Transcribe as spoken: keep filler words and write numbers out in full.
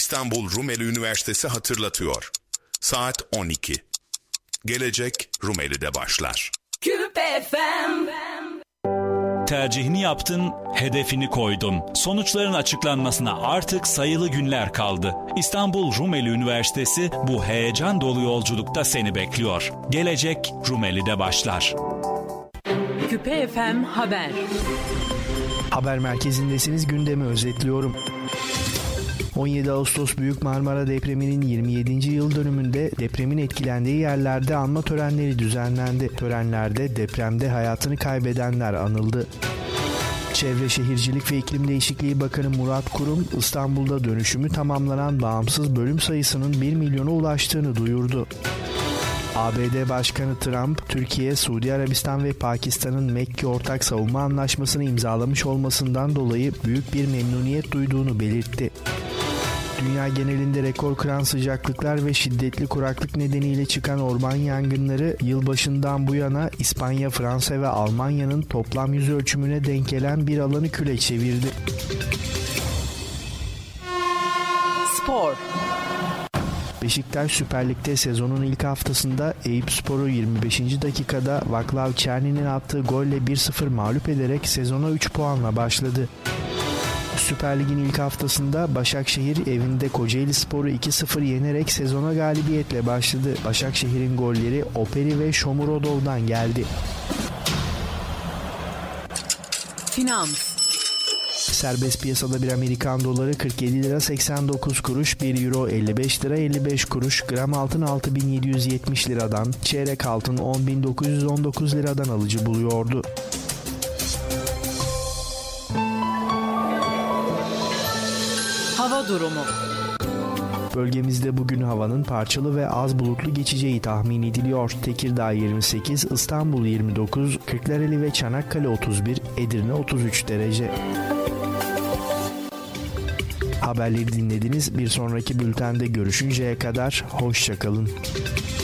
İstanbul Rumeli Üniversitesi hatırlatıyor. Saat on iki. Gelecek Rumeli'de başlar. Küpe F M. Tercihini yaptın, hedefini koydun. Sonuçların açıklanmasına artık sayılı günler kaldı. İstanbul Rumeli Üniversitesi bu heyecan dolu yolculukta seni bekliyor. Gelecek Rumeli'de başlar. Küpe F M Haber. Haber merkezindesiniz, gündemi özetliyorum. on yedi Ağustos Büyük Marmara depreminin yirmi yedinci yıl dönümünde depremin etkilendiği yerlerde anma törenleri düzenlendi. Törenlerde depremde hayatını kaybedenler anıldı. Çevre Şehircilik ve İklim Değişikliği Bakanı Murat Kurum, İstanbul'da dönüşümü tamamlanan bağımsız bölüm sayısının bir milyona ulaştığını duyurdu. A B D Başkanı Trump, Türkiye, Suudi Arabistan ve Pakistan'ın Mekke Ortak Savunma Anlaşması'nı imzalamış olmasından dolayı büyük bir memnuniyet duyduğunu belirtti. Dünya genelinde rekor kıran sıcaklıklar ve şiddetli kuraklık nedeniyle çıkan orman yangınları yılbaşından bu yana İspanya, Fransa ve Almanya'nın toplam yüz ölçümüne denk gelen bir alanı küle çevirdi. Spor. Beşiktaş Süper Lig'de sezonun ilk haftasında Eyüpspor'u yirmi beşinci dakikada Vaclav Černi'nin attığı golle bir sıfır mağlup ederek sezona üç puanla başladı. Süper Lig'in ilk haftasında Başakşehir evinde Kocaelispor'u iki sıfır yenerek sezona galibiyetle başladı. Başakşehir'in golleri Operi ve Shomurodov'dan geldi. Finans. Serbest piyasada bir Amerikan doları kırk yedi lira seksen dokuz kuruş, bir euro elli beş lira elli beş kuruş, gram altın altı bin yedi yüz yetmiş liradan, çeyrek altın on bin dokuz yüz on dokuz liradan alıcı buluyordu. Hava durumu. Bölgemizde bugün havanın parçalı ve az bulutlu geçeceği tahmin ediliyor. Tekirdağ yirmi sekiz, İstanbul yirmi dokuz, Kırklareli ve Çanakkale otuz bir, Edirne otuz üç derece. Haberleri dinlediniz. Bir sonraki bültende görüşünceye kadar hoşça kalın.